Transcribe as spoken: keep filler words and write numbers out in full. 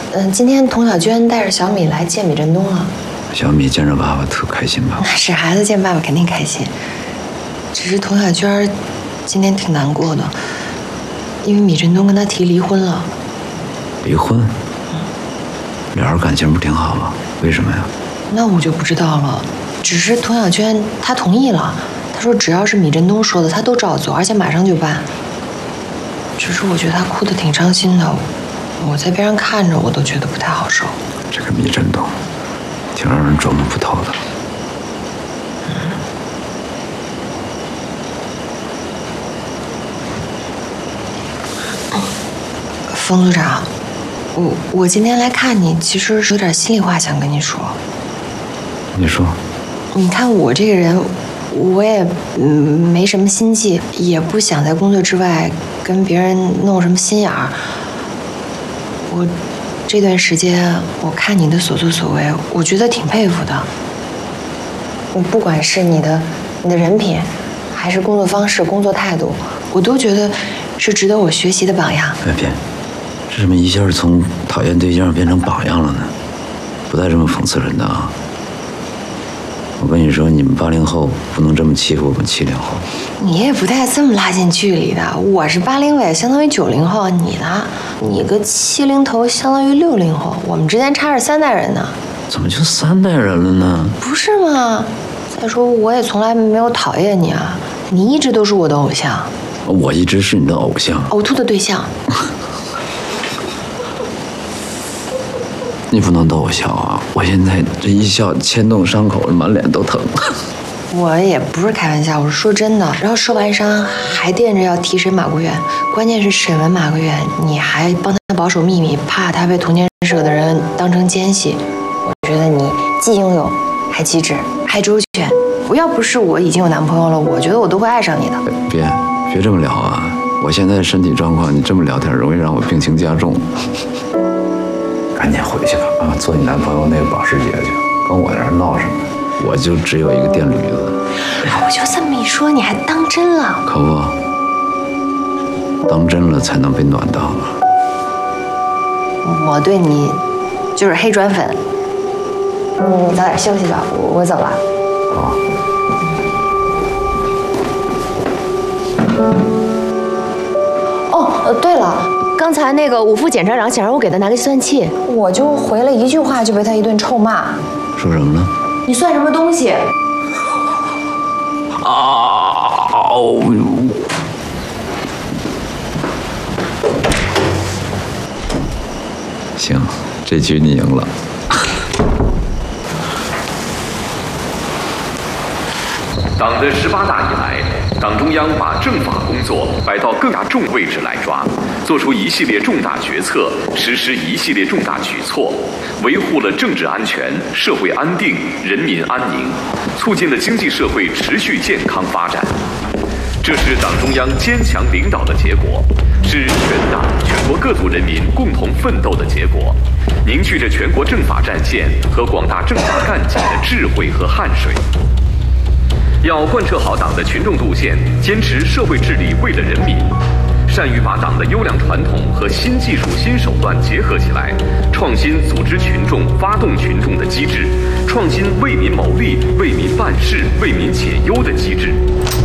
嗯，今天童小娟带着小米来见米振东了。 小米见着爸爸特开心吧？ 是，孩子见爸爸肯定开心。只是童小娟今天挺难过的，因为米振东跟她提离婚了。 离婚？嗯。俩人感情不挺好吗？为什么呀？ 那我就不知道了。只是童小娟她同意了，她说只要是米振东说的，她都照做，而且马上就办。只是我觉得她哭得挺伤心的，我在边上看着，我都觉得不太好受。 这个米振东，挺让人琢磨不透的。 嗯。冯组长，我我今天来看你，其实是有点心里话想跟你说。 你说。 你看我这个人，我也嗯没什么心计，也不想在工作之外跟别人弄什么心眼儿。我这段时间我看你的所作所为，我觉得挺佩服的。我不管是你的你的人品，还是工作方式、工作态度，我都觉得是值得我学习的榜样。 哎别，这怎么一下从讨厌对象变成榜样了呢？不带这么讽刺人的啊！我跟你说，你们八零后不能这么欺负我们七零后。 你也不带这么拉近距离的。我是八零尾，相当于九零后，你呢？你个七零头，相当于六零后，我们之间差着三代人呢。 怎么就三代人了呢？ 不是吗？再说我也从来没有讨厌你啊，你一直都是我的偶像。 我一直是你的偶像。 呕吐的对象。 你不能逗我笑啊！我现在这一笑牵动伤口，满脸都疼。 我也不是开玩笑，我是说真的。然后受完伤还惦着要提审马国远，关键是审问马国远，你还帮他保守秘密，怕他被同监社的人当成奸细。我觉得你既英勇，还机智，还周全。我要不是我已经有男朋友了，我觉得我都会爱上你的。 别别这么聊啊！我现在身体状况，你这么聊天容易让我病情加重。赶紧回去吧啊！做你男朋友那个保时捷去，跟我在这闹什么？我就只有一个电驴子。 我就这么一说，你还当真了？ 可不，当真了才能被暖到啊！ 我对你就是黑转粉。你早点休息吧，我我走了。 好。 哦，呃，对了。刚才那个五副检察长想让我给他拿个计算器，我就回了一句话，就被他一顿臭骂。 说什么了？ 你算什么东西？ 啊！行，这局你赢了。 党的十八大以来，党中央把政法工作摆到更加重位置来抓，做出一系列重大决策，实施一系列重大举措，维护了政治安全、社会安定、人民安宁，促进了经济社会持续健康发展。这是党中央坚强领导的结果，是全党全国各族人民共同奋斗的结果，凝聚着全国政法战线和广大政法干警的智慧和汗水。要贯彻好党的群众路线，坚持社会治理为了人民，善于把党的优良传统和新技术新手段结合起来，创新组织群众、发动群众的机制，创新为民谋利、为民办事、为民解忧的机制。